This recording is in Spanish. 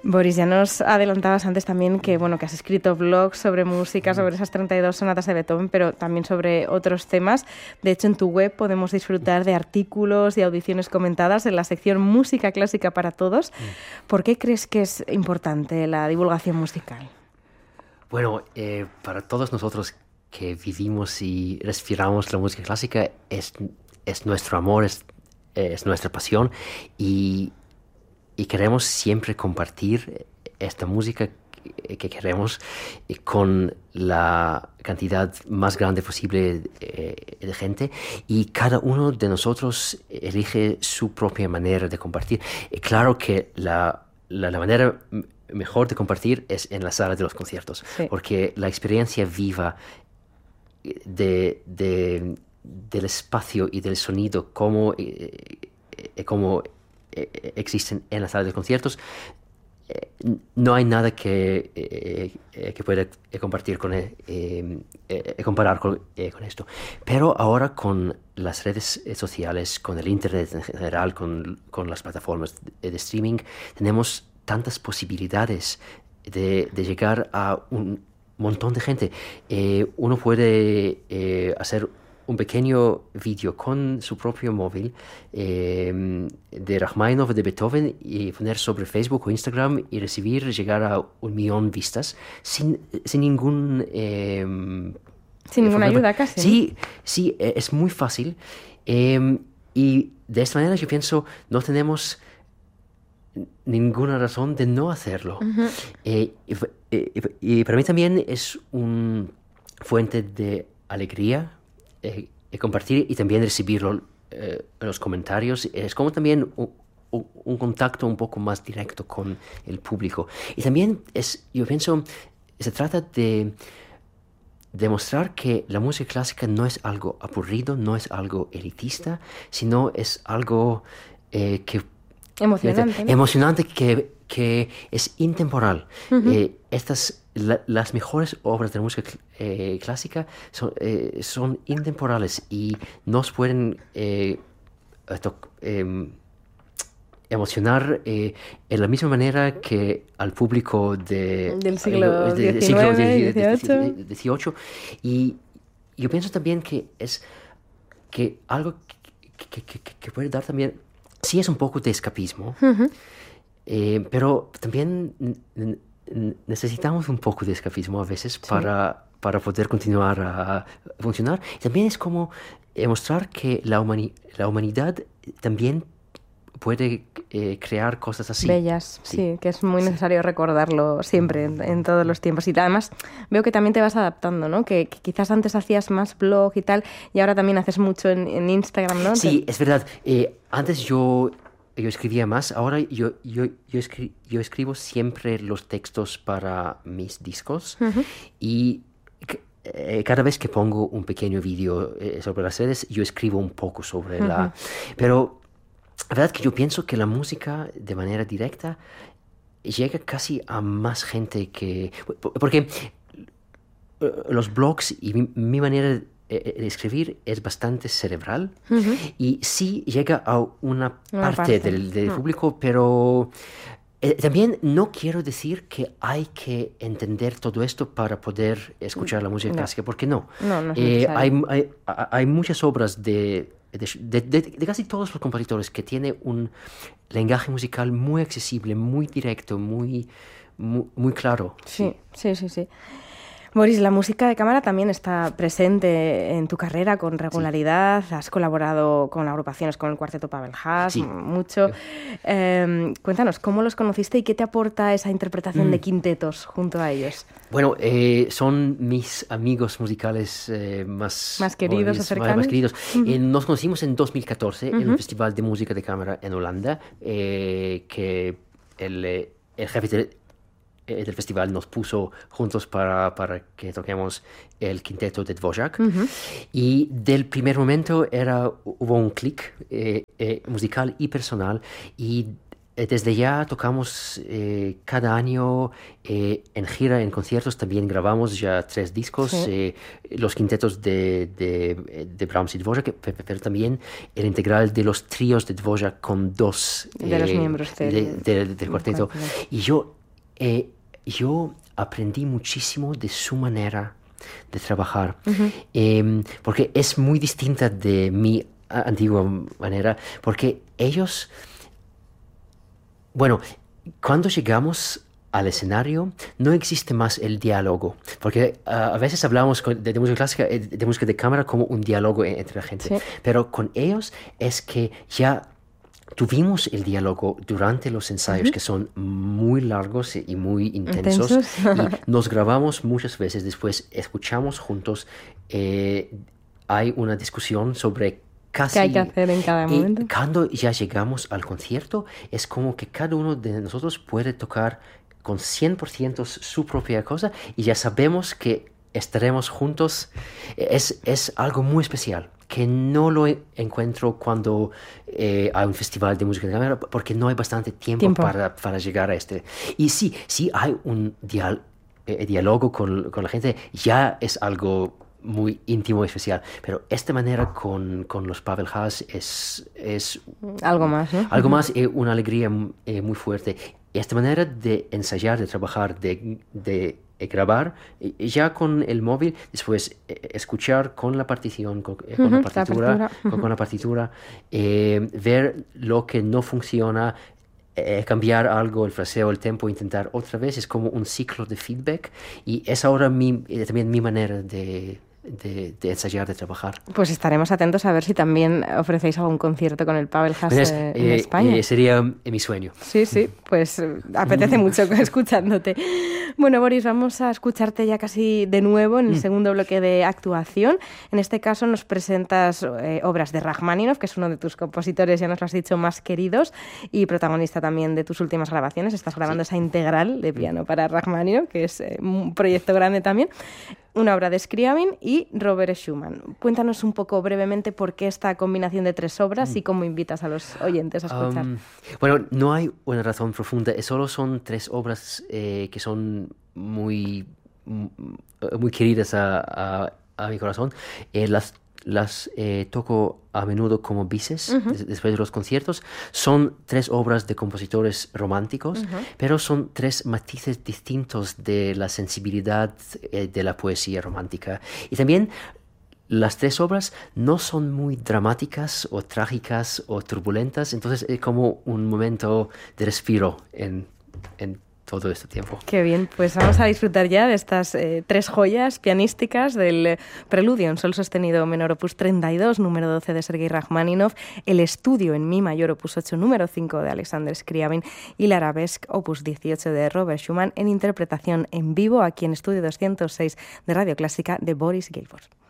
Boris, ya nos adelantabas antes también que, bueno, que has escrito blogs sobre música, sobre esas 32 sonatas de Beethoven, pero también sobre otros temas. De hecho, en tu web podemos disfrutar de artículos y audiciones comentadas en la sección Música Clásica para Todos. ¿Por qué crees que es importante la divulgación musical? Bueno, para todos nosotros que vivimos y respiramos la música clásica, es nuestro amor, es nuestra pasión y queremos siempre compartir esta música que queremos con la cantidad más grande posible de gente, y cada uno de nosotros elige su propia manera de compartir. Claro que la manera mejor de compartir es en la sala de los conciertos, sí, porque la experiencia viva del espacio y del sonido como existen en la sala de conciertos, no hay nada que pueda compartir comparar con esto. Pero ahora con las redes sociales, con el internet en general, con las plataformas de streaming, tenemos tantas posibilidades de llegar a un montón de gente. Uno puede hacer un pequeño vídeo con su propio móvil de Rachmaninoff, de Beethoven, y poner sobre Facebook o Instagram y llegar a 1 millón de vistas sin ningún... sin ninguna ayuda casi. Sí, es muy fácil. Y de esta manera yo pienso, no tenemos ninguna razón de no hacerlo. Uh-huh. Y para mí también es una fuente de alegría compartir y también recibirlo en los comentarios. Es como también un contacto un poco más directo con el público. Y también yo pienso, se trata de demostrar que la música clásica no es algo aburrido, no es algo elitista, sino es algo emocionante, que es intemporal. Uh-huh. Las mejores obras de la música clásica son intemporales y nos pueden emocionar en la misma manera que al público del siglo XVIII. Y yo pienso también que es que algo que puede dar también, sí, es un poco de escapismo, uh-huh, pero también necesitamos un poco de escapismo a veces, sí, para poder continuar a funcionar. También es como mostrar que la humanidad también puede crear cosas así. Bellas, sí, que es muy necesario recordarlo siempre, en todos los tiempos. Y además veo que también te vas adaptando, ¿no? Que quizás antes hacías más blog y tal, y ahora también haces mucho en Instagram, ¿no? Sí, es verdad. Antes yo escribía más, ahora yo escribo siempre los textos para mis discos, uh-huh, y cada vez que pongo un pequeño vídeo sobre las redes, yo escribo un poco sobre uh-huh, Pero la verdad que yo pienso que la música de manera directa llega casi a más gente porque los blogs y mi manera de escribir es bastante cerebral, uh-huh, y sí llega a una parte del uh-huh, público, pero también no quiero decir que hay que entender todo esto para poder escuchar la música clásica, porque no. No es hay muchas obras de casi todos los compositores que tienen un lenguaje musical muy accesible, muy directo, muy claro. Sí. Boris, la música de cámara también está presente en tu carrera con regularidad. Sí. Has colaborado con agrupaciones como el Cuarteto Pavel Haas, sí, mucho. Cuéntanos, ¿cómo los conociste y qué te aporta esa interpretación de quintetos junto a ellos? Bueno, son mis amigos musicales más queridos o cercanos. Más queridos. Nos conocimos en 2014 uh-huh, en un festival de música de cámara en Holanda, que el jefe del festival nos puso juntos para que toquemos el quinteto de Dvořák. Uh-huh. Y del primer momento hubo un clic musical y personal, y desde ya tocamos cada año en gira, en conciertos. También grabamos ya 3 discos, sí, los quintetos de Brahms y Dvořák, pero también el integral de los tríos de Dvořák con 2 de los miembros del cuarteto. Y yo yo aprendí muchísimo de su manera de trabajar, porque es muy distinta de mi antigua manera, porque ellos, bueno, cuando llegamos al escenario no existe más el diálogo, porque a veces hablamos de música clásica, de música de cámara como un diálogo entre la gente, Sí. pero con ellos es que ya tuvimos el diálogo durante los ensayos, que son muy largos y muy intensos, y nos grabamos muchas veces, después escuchamos juntos, hay una discusión sobre casi... ¿Qué hay que hacer en cada momento? Y cuando ya llegamos al concierto, es como que cada uno de nosotros puede tocar con 100% su propia cosa y ya sabemos que estaremos juntos. Es algo muy especial, que no lo encuentro cuando hay un festival de música de cámara, porque no hay bastante tiempo. Para llegar a este. Y sí hay un diálogo con la gente, ya es algo muy íntimo y especial, pero esta manera con los Pavel Haas es algo más, ¿no? Algo más, una alegría muy fuerte. Y esta manera de ensayar, de trabajar, de grabar, ya con el móvil, después escuchar con la partición, con la partitura, ver lo que no funciona, cambiar algo, el fraseo, el tempo, intentar otra vez, es como un ciclo de feedback, y es ahora también mi manera de ensayar, de trabajar. Pues estaremos atentos a ver si también ofrecéis algún concierto con el Pavel Haas en España. Sería mi sueño. Sí, pues apetece mucho escuchándote. Bueno, Boris, vamos a escucharte ya casi de nuevo en el segundo bloque de actuación. En este caso nos presentas obras de Rachmaninoff, que es uno de tus compositores, ya nos lo has dicho, más queridos, y protagonista también de tus últimas grabaciones. Estás grabando esa integral de piano para Rachmaninoff, que es un proyecto grande también. Una obra de Scriabin y Robert Schumann. Cuéntanos un poco brevemente por qué esta combinación de tres obras y cómo invitas a los oyentes a escuchar. Bueno, no hay una razón profunda, solo son tres obras que son muy queridas a mi corazón. Las toco a menudo como bises después de los conciertos. Son tres obras de compositores románticos, pero son tres matices distintos de la sensibilidad de la poesía romántica. Y también las tres obras no son muy dramáticas o trágicas o turbulentas, entonces es como un momento de respiro en todo este tiempo. Qué bien, pues vamos a disfrutar ya de estas tres joyas pianísticas del Preludio en sol sostenido menor opus 32, número 12 de Sergei Rachmaninoff, el Estudio en mi mayor opus 8, número 5 de Alexander Scriabin y la Arabesque opus 18 de Robert Schumann en interpretación en vivo aquí en Estudio 206 de Radio Clásica de Boris Gilbert.